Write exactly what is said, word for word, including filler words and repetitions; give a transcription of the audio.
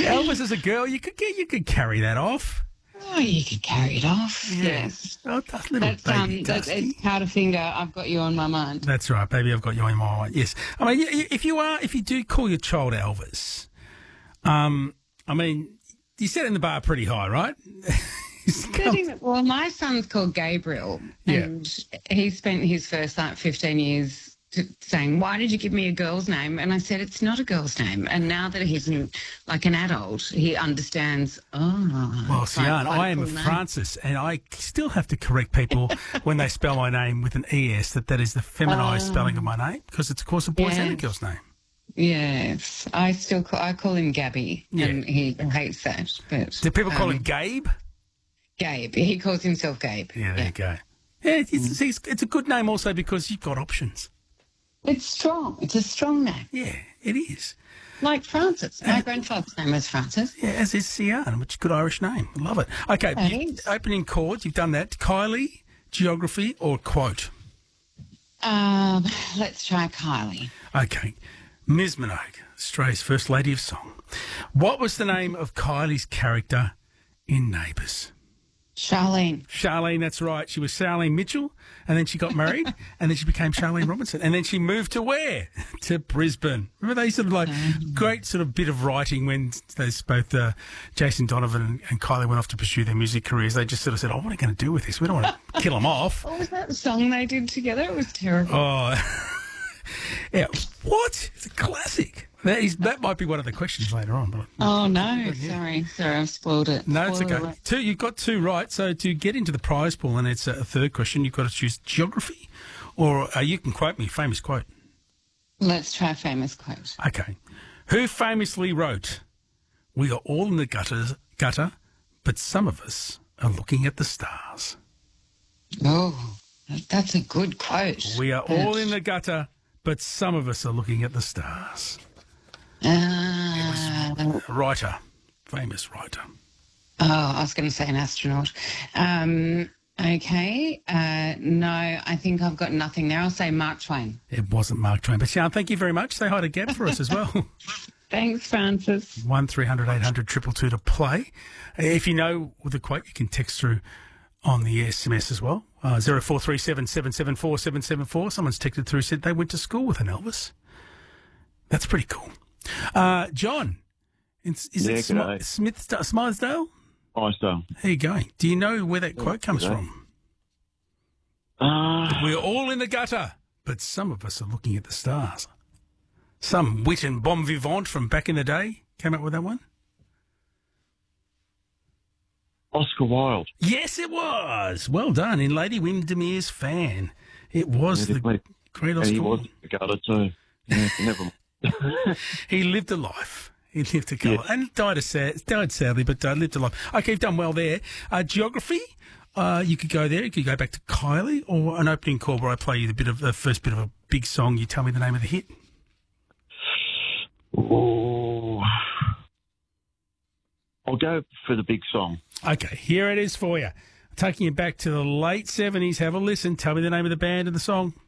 Elvis as a girl, you could get, you could carry that off. Oh, you could carry it off. Yeah. Yes. Oh, that's little That's, baby um, that's, Dusty. it's Powderfinger, I've got you on my mind. That's right, baby. I've got you in my mind. Yes. I mean, y- if you are, if you do call your child Elvis, um, I mean, you set in the bar pretty high, right? Setting- Well, my son's called Gabriel, and he spent his first like fifteen years to saying, "Why did you give me a girl's name?" And I said, "It's not a girl's name." And now that he's an, like an adult, he understands. Oh, Well, it's like Sian, quite a I am cool a name. Francis, and I still have to correct people when they spell my name with an E S that that is the feminized Oh. spelling of my name, because it's, of course, a boy's and a Yes. girl's name. Yes, I still call, I call him Gabby, Yeah. and he hates that. But Do people call um, him Gabe? Gabe? He calls himself Gabe. Yeah, there you go. Yeah, it's, it's, it's a good name also because you've got options. It's strong. It's a strong name, Yeah, it is. like Francis. My grandfather's name was Francis. Yeah, as is Sian, which is a good Irish name. Love it. Okay, you, Thanks. opening chords, you've done that. Kylie, geography, or quote? Um, let's try Kylie. Okay. Miz Minogue, Australia's first lady of song. What was the name of Kylie's character in Neighbours? Charlene. Charlene, that's right. She was Charlene Mitchell, and then she got married, and then she became Charlene Robinson, and then she moved to where? To Brisbane. Remember they sort of like great sort of bit of writing when those both uh, Jason Donovan and, and Kylie went off to pursue their music careers. They just sort of said, "Oh, what are we going to do with this? We don't want to kill them off." What was that song they did together? It was terrible. Oh, yeah. What? It's a classic. That is that might be one of the questions later on. But Oh, no. Sorry. Sorry, I've spoiled it. no, it's Spoiler okay. alert. Two, you've got two right. So to get into the prize pool, and it's a third question, you've got to choose geography, or uh, you can quote me, famous quote. Let's try a famous quote. Okay. Who famously wrote, "We are all in the gutters, gutter, but some of us are looking at the stars." Oh, that- that's a good quote. We are all in the gutter, but some of us are looking at the stars. Uh, A writer, famous writer. oh, I was going to say an astronaut. Um, okay. Uh, no, I think I've got nothing there. I'll say Mark Twain. It wasn't Mark Twain. But, Sian, thank you very much. Say hi to Gab for us as well. Thanks, Francis. one three hundred eight hundred two two two to play. If you know the quote, you can text through on the S M S as well. Uh, zero four three seven seven seven four seven seven four. Someone's texted through, said they went to school with an Elvis. That's pretty cool. Uh, John, is, is Yeah, it Sm- g'day. Smith, Smythesdale? Iceland. There you go. Do you know where that quote comes g'day. from? Uh, We're all in the gutter, but some of us are looking at the stars. Some wit and bon vivant from back in the day came up with that one. Oscar Wilde. Yes, it was. Well done. In Lady Windermere's Fan. It was Yeah, the definitely. great And Oscar he was Wilde. a gutter too. Yeah, never mind. He lived a life. He lived a colour. Yeah. And died, a sad, died sadly, but uh, lived a life. Okay, you've done well there. Uh, geography, uh, you could go there. You could go back to Kylie, or an opening call where I play you the bit of the first bit of a big song. You tell me the name of the hit. Oh, I'll go for the big song. Okay, here it is for you. Taking you back to the late seventies. Have a listen. Tell me the name of the band and the song.